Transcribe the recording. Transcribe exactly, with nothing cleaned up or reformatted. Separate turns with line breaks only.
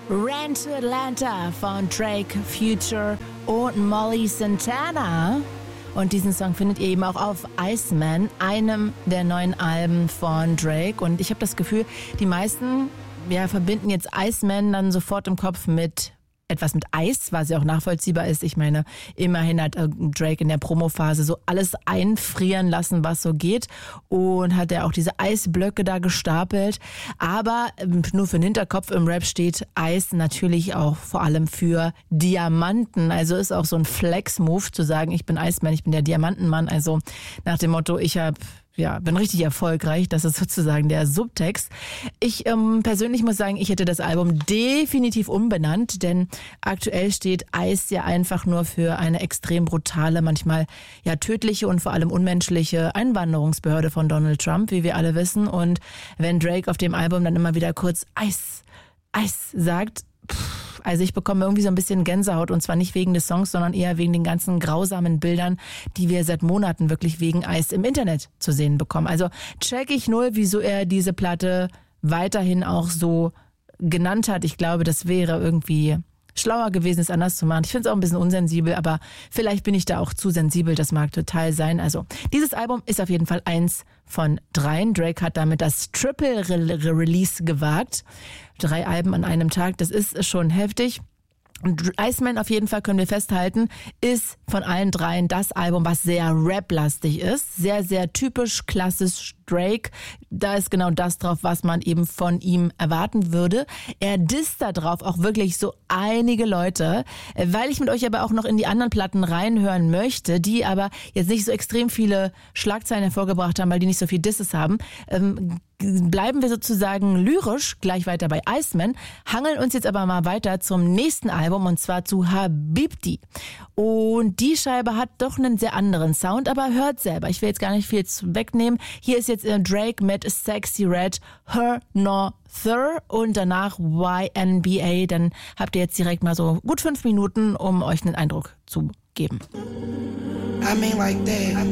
Ran to Atlanta von Drake, Future und Molly Santana. Und diesen Song findet ihr eben auch auf Iceman, einem der neuen Alben von Drake. Und ich habe das Gefühl, die meisten ja, verbinden jetzt Iceman dann sofort im Kopf mit etwas mit Eis, was ja auch nachvollziehbar ist. Ich meine, immerhin hat Drake in der Promophase so alles einfrieren lassen, was so geht. Und hat er auch diese Eisblöcke da gestapelt. Aber nur für den Hinterkopf im Rap steht Eis natürlich auch vor allem für Diamanten. Also ist auch so ein Flex-Move zu sagen, ich bin Iceman, ich bin der Diamantenmann. Also nach dem Motto, ich habe Ja, bin richtig erfolgreich. Das ist sozusagen der Subtext. Ich ähm, persönlich muss sagen, ich hätte das Album definitiv umbenannt, denn aktuell steht Ice ja einfach nur für eine extrem brutale, manchmal ja tödliche und vor allem unmenschliche Einwanderungsbehörde von Donald Trump, wie wir alle wissen. Und wenn Drake auf dem Album dann immer wieder kurz Ice, Ice sagt, pff, also ich bekomme irgendwie so ein bisschen Gänsehaut und zwar nicht wegen des Songs, sondern eher wegen den ganzen grausamen Bildern, die wir seit Monaten wirklich wegen Eis im Internet zu sehen bekommen. Also check ich null, wieso er diese Platte weiterhin auch so genannt hat. Ich glaube, das wäre irgendwie schlauer gewesen, es anders zu machen. Ich finde es auch ein bisschen unsensibel, aber vielleicht bin ich da auch zu sensibel. Das mag total sein. Also dieses Album ist auf jeden Fall eins von dreien. Drake hat damit das Triple-Release gewagt. Drei Alben an einem Tag, das ist schon heftig. Und Iceman auf jeden Fall können wir festhalten, ist von allen dreien das Album, was sehr rap-lastig ist. Sehr, sehr typisch, klassisch Drake. Da ist genau das drauf, was man eben von ihm erwarten würde. Er disst da drauf auch wirklich so einige Leute, weil ich mit euch aber auch noch in die anderen Platten reinhören möchte, die aber jetzt nicht so extrem viele Schlagzeilen hervorgebracht haben, weil die nicht so viel Disses haben. Ähm, bleiben wir sozusagen lyrisch gleich weiter bei Iceman, hangeln uns jetzt aber mal weiter zum nächsten Album und zwar zu Habibti. Und die Scheibe hat doch einen sehr anderen Sound, aber hört selber. Ich will jetzt gar nicht viel wegnehmen. Hier ist jetzt Drake mit Sexy Red, Her Nor Thur und danach Y N B A. Dann habt ihr jetzt direkt mal so gut fünf Minuten, um euch einen Eindruck zu geben.
I mean like that.